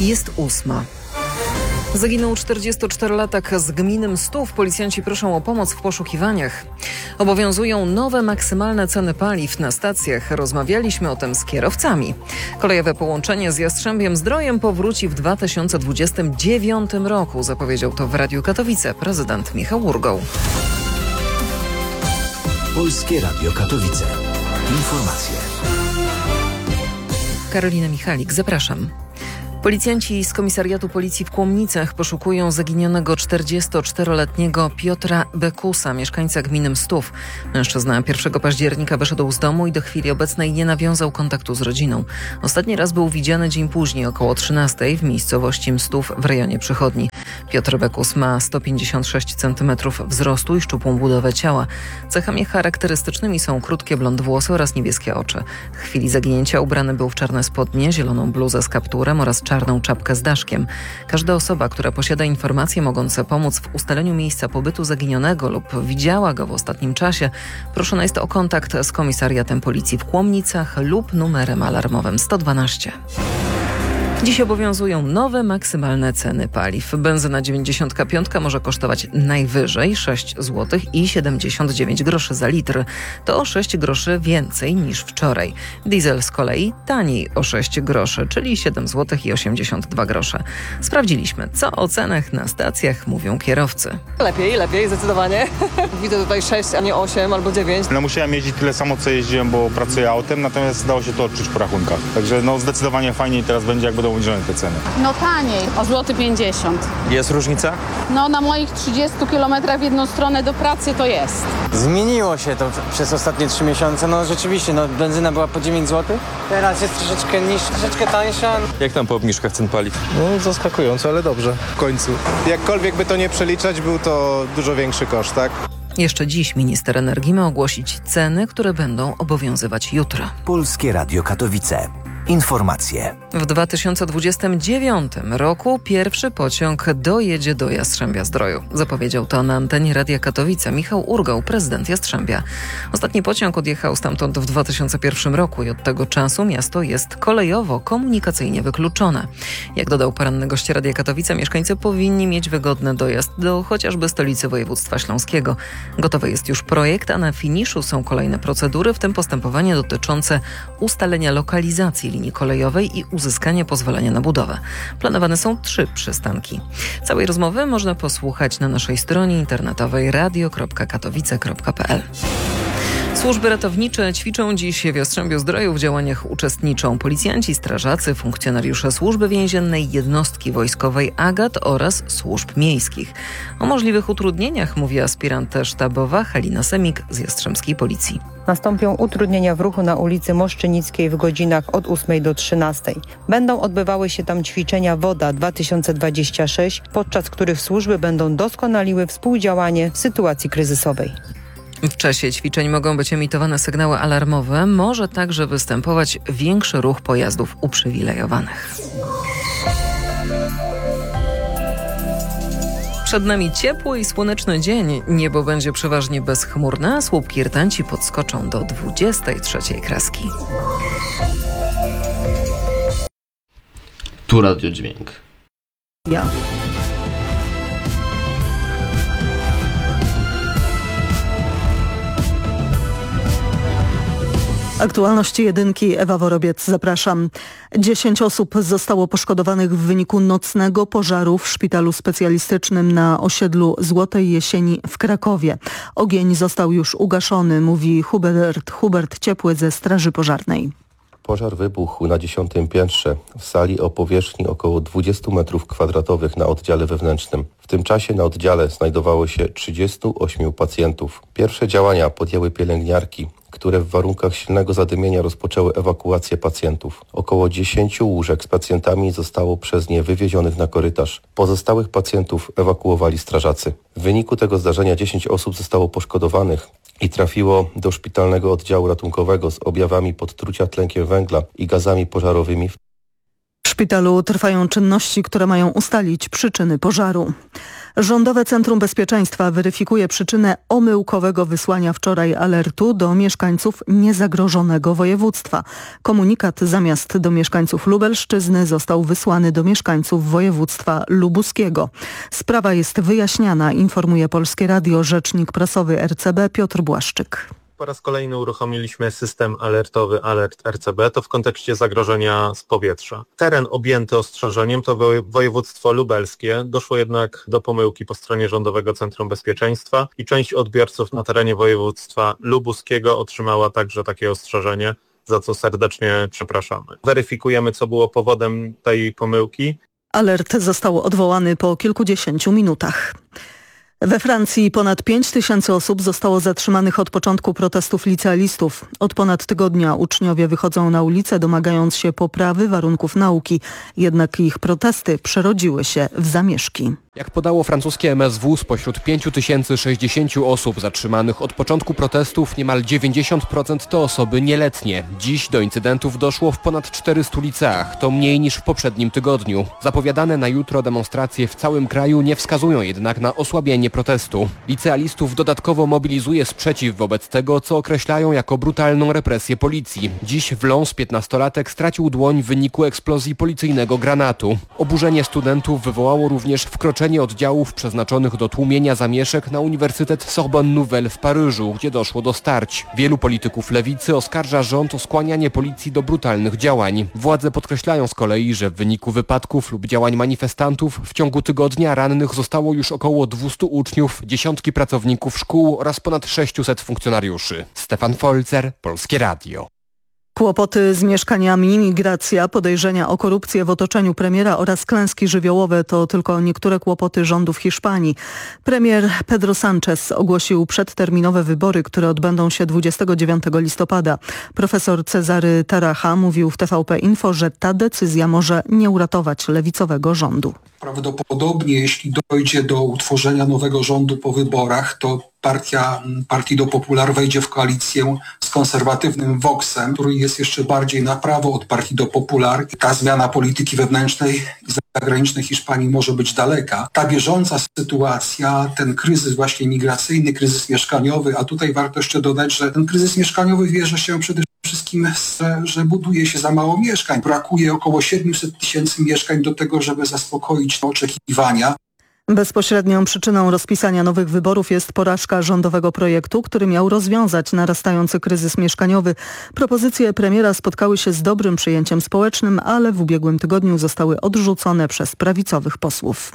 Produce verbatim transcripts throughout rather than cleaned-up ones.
Jest ósma. Zaginął czterdziestoczterolatek z gminy Mstów. Policjanci proszą o pomoc w poszukiwaniach. Obowiązują nowe maksymalne ceny paliw na stacjach. Rozmawialiśmy o tym z kierowcami. Kolejowe połączenie z Jastrzębiem-Zdrojem powróci w dwa tysiące dwudziestym dziewiątym roku. Zapowiedział to w Radiu Katowice prezydent Michał Urgoł. Polskie Radio Katowice. Informacje. Karolina Michalik, zapraszam. Policjanci z Komisariatu Policji w Kłomnicach poszukują zaginionego czterdziestoczteroletniego Piotra Bekusa, mieszkańca gminy Mstów. Mężczyzna pierwszego października wyszedł z domu i do chwili obecnej nie nawiązał kontaktu z rodziną. Ostatni raz był widziany dzień później, około trzynastej, w miejscowości Mstów w rejonie Przychodni. Piotr Bekus ma sto pięćdziesiąt sześć centymetrów wzrostu i szczupłą budowę ciała. Cechami charakterystycznymi są krótkie blond włosy oraz niebieskie oczy. W chwili zaginięcia ubrany był w czarne spodnie, zieloną bluzę z kapturem oraz czarną czapkę z daszkiem. Każda osoba, która posiada informacje mogące pomóc w ustaleniu miejsca pobytu zaginionego lub widziała go w ostatnim czasie, proszona jest o kontakt z Komisariatem Policji w Kłomnicach lub numerem alarmowym sto dwanaście. Dziś obowiązują nowe maksymalne ceny paliw. Benzyna dziewięćdziesiąt pięć może kosztować najwyżej sześć złotych i siedemdziesiąt dziewięć groszy za litr. To o sześć groszy więcej niż wczoraj. Diesel z kolei taniej o sześć groszy, czyli siedem złotych i osiemdziesiąt dwa grosze. Sprawdziliśmy, co o cenach na stacjach mówią kierowcy. Lepiej, lepiej, zdecydowanie. Widzę tutaj sześć, a nie osiem albo dziewięć. No musiałem jeździć tyle samo, co jeździłem, bo pracuję autem, natomiast dało się to odczuć po rachunkach. Także no zdecydowanie fajniej teraz będzie, jak będą obniżone te ceny. No taniej, o złoty pięćdziesiąt. Jest różnica? No na moich trzydziestu kilometrach w jedną stronę do pracy to jest. Zmieniło się to przez ostatnie trzy miesiące. No rzeczywiście, no benzyna była po dziewięć złotych. Teraz jest troszeczkę niższa, troszeczkę tańsza. Jak tam po obniżkach cen paliw? No zaskakująco, ale dobrze. W końcu. Jakkolwiek by to nie przeliczać, był to dużo większy koszt, tak? Jeszcze dziś minister energii ma ogłosić ceny, które będą obowiązywać jutro. Polskie Radio Katowice. Informacje. W dwa tysiące dwudziestym dziewiątym roku pierwszy pociąg dojedzie do Jastrzębia-Zdroju. Zapowiedział to na antenie Radia Katowice Michał Urgoł, prezydent Jastrzębia. Ostatni pociąg odjechał stamtąd w dwa tysiące pierwszym roku i od tego czasu miasto jest kolejowo, komunikacyjnie wykluczone. Jak dodał poranny gość Radia Katowice, mieszkańcy powinni mieć wygodny dojazd do chociażby stolicy województwa śląskiego. Gotowy jest już projekt, a na finiszu są kolejne procedury, w tym postępowanie dotyczące ustalenia lokalizacji linii kolejowej i uzyskania pozwolenia na budowę. Planowane są trzy przystanki. Całej rozmowy można posłuchać na naszej stronie internetowej radio kropka katowice kropka p l. Służby ratownicze ćwiczą dziś w Jastrzębiu-Zdroju. W działaniach uczestniczą policjanci, strażacy, funkcjonariusze Służby Więziennej, jednostki wojskowej A G A T oraz służb miejskich. O możliwych utrudnieniach mówi aspirant sztabowa Halina Semik z Jastrzębskiej Policji. Nastąpią utrudnienia w ruchu na ulicy Moszczynickiej w godzinach od ósmej do trzynastej. Będą odbywały się tam ćwiczenia WODA dwa tysiące dwadzieścia sześć, podczas których służby będą doskonaliły współdziałanie w sytuacji kryzysowej. W czasie ćwiczeń mogą być emitowane sygnały alarmowe. Może także występować większy ruch pojazdów uprzywilejowanych. Przed nami ciepły i słoneczny dzień. Niebo będzie przeważnie bezchmurne, a słupki irtanci podskoczą do dwudziestej trzeciej kreski. Tu radiodźwięk. Ja. Aktualności jedynki, Ewa Worobiec, zapraszam. Dziesięć osób zostało poszkodowanych w wyniku nocnego pożaru w szpitalu specjalistycznym na osiedlu Złotej Jesieni w Krakowie. Ogień został już ugaszony, mówi Hubert, Hubert Ciepły ze Straży Pożarnej. Pożar wybuchł na dziesiątym piętrze w sali o powierzchni około dwudziestu metrów kwadratowych na oddziale wewnętrznym. W tym czasie na oddziale znajdowało się trzydziestu ośmiu pacjentów. Pierwsze działania podjęły pielęgniarki, które w warunkach silnego zadymienia rozpoczęły ewakuację pacjentów. Około dziesięciu łóżek z pacjentami zostało przez nie wywiezionych na korytarz. Pozostałych pacjentów ewakuowali strażacy. W wyniku tego zdarzenia dziesięć osób zostało poszkodowanych i trafiło do szpitalnego oddziału ratunkowego z objawami podtrucia tlenkiem węgla i gazami pożarowymi. W szpitalu trwają czynności, które mają ustalić przyczyny pożaru. Rządowe Centrum Bezpieczeństwa weryfikuje przyczynę omyłkowego wysłania wczoraj alertu do mieszkańców niezagrożonego województwa. Komunikat zamiast do mieszkańców Lubelszczyzny został wysłany do mieszkańców województwa lubuskiego. Sprawa jest wyjaśniana, informuje Polskie Radio rzecznik prasowy R C B Piotr Błaszczyk. Po raz kolejny uruchomiliśmy system alertowy Alert R C B, to w kontekście zagrożenia z powietrza. Teren objęty ostrzeżeniem to województwo lubelskie. Doszło jednak do pomyłki po stronie Rządowego Centrum Bezpieczeństwa i część odbiorców na terenie województwa lubuskiego otrzymała także takie ostrzeżenie, za co serdecznie przepraszamy. Weryfikujemy, co było powodem tej pomyłki. Alert został odwołany po kilkudziesięciu minutach. We Francji ponad pięć tysięcy osób zostało zatrzymanych od początku protestów licealistów. Od ponad tygodnia uczniowie wychodzą na ulicę, domagając się poprawy warunków nauki. Jednak ich protesty przerodziły się w zamieszki. Jak podało francuskie M S W, spośród pięć tysięcy sześćdziesięciu osób zatrzymanych od początku protestów niemal dziewięćdziesiąt procent to osoby nieletnie. Dziś do incydentów doszło w ponad czterystu liceach, to mniej niż w poprzednim tygodniu. Zapowiadane na jutro demonstracje w całym kraju nie wskazują jednak na osłabienie protestu. Licealistów dodatkowo mobilizuje sprzeciw wobec tego, co określają jako brutalną represję policji. Dziś w Lens piętnastolatek stracił dłoń w wyniku eksplozji policyjnego granatu. Oburzenie studentów wywołało również wkroczenie oddziałów przeznaczonych do tłumienia zamieszek na Uniwersytet Sorbonne Nouvelle w Paryżu, gdzie doszło do starć. Wielu polityków lewicy oskarża rząd o skłanianie policji do brutalnych działań. Władze podkreślają z kolei, że w wyniku wypadków lub działań manifestantów w ciągu tygodnia rannych zostało już około dwustu uczniów, dziesiątki pracowników szkół oraz ponad sześciuset funkcjonariuszy. Stefan Folzer, Polskie Radio. Kłopoty z mieszkaniami, migracja, podejrzenia o korupcję w otoczeniu premiera oraz klęski żywiołowe to tylko niektóre kłopoty rządu w Hiszpanii. Premier Pedro Sánchez ogłosił przedterminowe wybory, które odbędą się dwudziestego dziewiątego listopada. Profesor Cezary Taracha mówił w T V P Info, że ta decyzja może nie uratować lewicowego rządu. Prawdopodobnie, jeśli dojdzie do utworzenia nowego rządu po wyborach, to partia Partido Popular wejdzie w koalicję z konserwatywnym Voxem, który jest jeszcze bardziej na prawo od Partido Popular. Ta zmiana polityki wewnętrznej i zagranicznej Hiszpanii może być daleka. Ta bieżąca sytuacja, ten kryzys właśnie migracyjny, kryzys mieszkaniowy, a tutaj warto jeszcze dodać, że ten kryzys mieszkaniowy bierze się przede wszystkim, że, że buduje się za mało mieszkań. Brakuje około siedmiuset tysięcy mieszkań do tego, żeby zaspokoić oczekiwania. Bezpośrednią przyczyną rozpisania nowych wyborów jest porażka rządowego projektu, który miał rozwiązać narastający kryzys mieszkaniowy. Propozycje premiera spotkały się z dobrym przyjęciem społecznym, ale w ubiegłym tygodniu zostały odrzucone przez prawicowych posłów.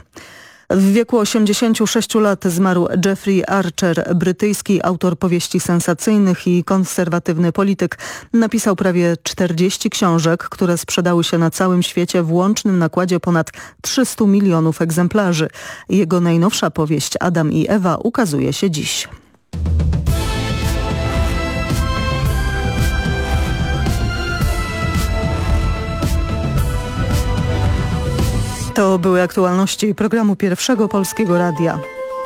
W wieku osiemdziesięciu sześciu lat zmarł Jeffrey Archer, brytyjski autor powieści sensacyjnych i konserwatywny polityk. Napisał prawie czterdzieści książek, które sprzedały się na całym świecie w łącznym nakładzie ponad trzystu milionów egzemplarzy. Jego najnowsza powieść Adam i Ewa ukazuje się dziś. To były aktualności programu Pierwszego Polskiego Radia.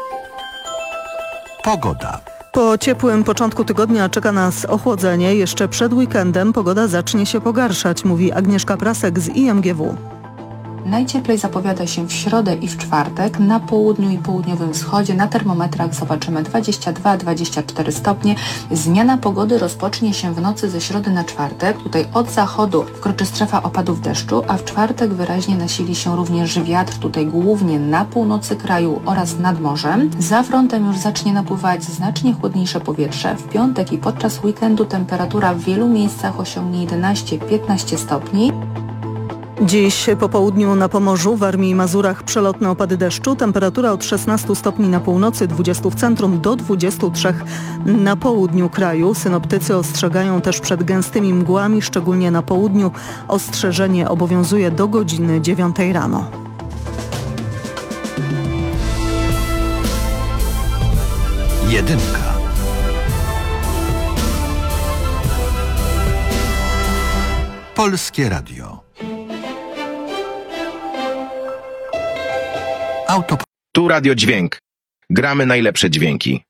Pogoda. Po ciepłym początku tygodnia czeka nas ochłodzenie. Jeszcze przed weekendem pogoda zacznie się pogarszać, mówi Agnieszka Prasek z I M G W. Najcieplej zapowiada się w środę i w czwartek. Na południu i południowym wschodzie na termometrach zobaczymy dwadzieścia dwa dwadzieścia cztery stopnie. Zmiana pogody rozpocznie się w nocy ze środy na czwartek. Tutaj od zachodu wkroczy strefa opadów deszczu, a w czwartek wyraźnie nasili się również wiatr, tutaj głównie na północy kraju oraz nad morzem. Za frontem już zacznie napływać znacznie chłodniejsze powietrze. W piątek i podczas weekendu temperatura w wielu miejscach osiągnie jedenaście piętnaście stopni. Dziś po południu na Pomorzu, Warmii i Mazurach przelotne opady deszczu. Temperatura od szesnastu stopni na północy, dwudziestu w centrum do dwudziestu trzech na południu kraju. Synoptycy ostrzegają też przed gęstymi mgłami, szczególnie na południu. Ostrzeżenie obowiązuje do godziny dziewiątej rano. Jedynka. Polskie Radio. Auto. Tu Radio Dźwięk. Gramy najlepsze dźwięki.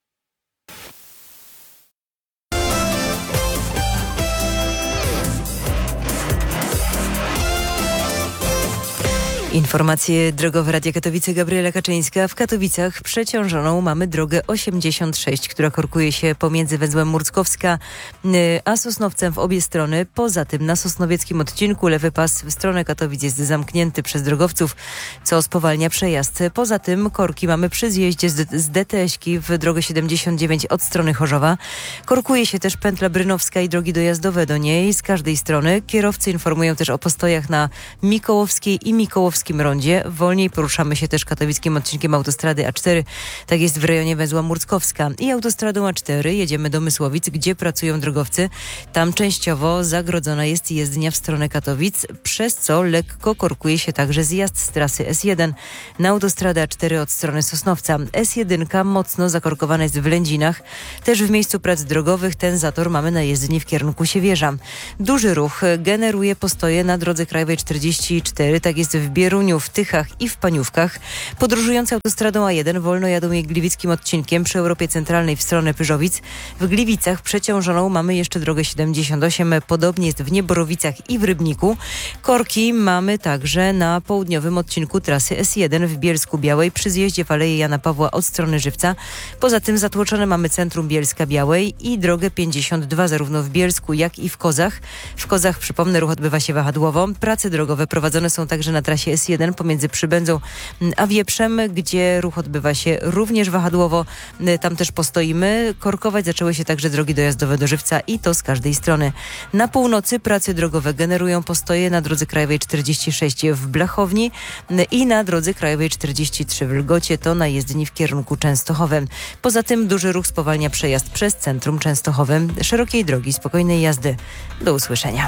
Informacje drogowe Radia Katowice, Gabriela Kaczyńska. W Katowicach przeciążoną mamy drogę osiemdziesiąt sześć, która korkuje się pomiędzy węzłem Murckowska a Sosnowcem w obie strony. Poza tym na sosnowieckim odcinku lewy pas w stronę Katowic jest zamknięty przez drogowców, co spowalnia przejazd. Poza tym korki mamy przy zjeździe z, z D T S-ki w drogę siedemdziesiąt dziewięć od strony Chorzowa. Korkuje się też pętla brynowska i drogi dojazdowe do niej z każdej strony. Kierowcy informują też o postojach na Mikołowskiej i Mikołowskiej rondzie. Wolniej poruszamy się też katowickim odcinkiem autostrady A cztery. Tak jest w rejonie węzła Murckowska. I autostradą A cztery jedziemy do Mysłowic, gdzie pracują drogowcy. Tam częściowo zagrodzona jest jezdnia w stronę Katowic, przez co lekko korkuje się także zjazd z trasy S jeden na autostradę A cztery od strony Sosnowca. S jeden mocno zakorkowana jest w Lędzinach. Też w miejscu prac drogowych ten zator mamy na jezdni w kierunku Siewierza. Duży ruch generuje postoje na drodze krajowej czterdzieści cztery. Tak jest w Bieruniu, w Tychach i w Paniówkach. Podróżujący autostradą A jeden wolno jadą jej gliwickim odcinkiem przy Europie Centralnej w stronę Pyżowic. W Gliwicach przeciążoną mamy jeszcze drogę siedemdziesiąt osiem. Podobnie jest w Nieborowicach i w Rybniku. Korki mamy także na południowym odcinku trasy S jeden w Bielsku Białej przy zjeździe w Aleję Jana Pawła od strony Żywca. Poza tym zatłoczone mamy centrum Bielska Białej i drogę pięćdziesiąt dwa zarówno w Bielsku, jak i w Kozach. W Kozach, przypomnę, ruch odbywa się wahadłowo. Prace drogowe prowadzone są także na trasie S jeden pomiędzy Przybędzą a Wieprzem, gdzie ruch odbywa się również wahadłowo. Tam też postoimy. Korkować zaczęły się także drogi dojazdowe do Żywca i to z każdej strony. Na północy prace drogowe generują postoje na drodze krajowej czterdzieści sześć w Blachowni i na drodze krajowej czterdzieści trzy w Lgocie, to na jezdni w kierunku Częstochowym. Poza tym duży ruch spowalnia przejazd przez centrum Częstochowe. Szerokiej drogi, spokojnej jazdy. Do usłyszenia.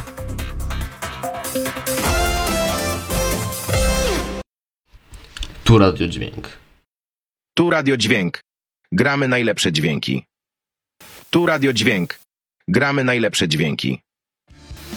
Tu Radio Dźwięk. Tu Radio Dźwięk. Gramy najlepsze dźwięki. Tu Radio Dźwięk. Gramy najlepsze dźwięki.